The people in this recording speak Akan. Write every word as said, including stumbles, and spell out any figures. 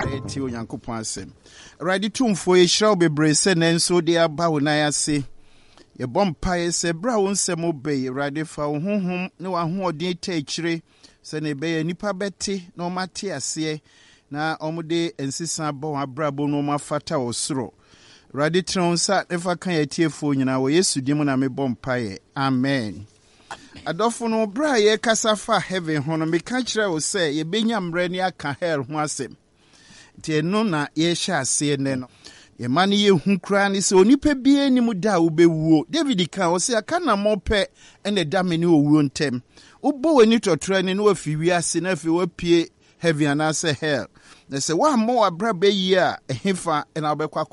eti onyankopon asem ready tumfo ye hraw bebre se nenso de aba wo nan ase ye bompa ye se bra wo nsem obey ready fa wo honhom ne wa hoodin ta akire se ne be nipa beti na o mate ase na omude ensisa ba wa brabo no mafata osoro ready tronsa efa kan ye tiefo nyina wo Yesu dim na me bompa ye amen. Adofo no bra ye kasafa heaven hono me ka kire wo se ye benya mre ni aka hell ho asem tie no na ye hya ase ne no ye mane ye hu kra ni se onipa bie ni mu da wo bewuo David ka wo se aka na mope ene da me ni owuo ntem ubo wani totra ni no afi wi ase na afi wapie heaven ana se hell na se wa mo abra be yi a ehefa na obekwa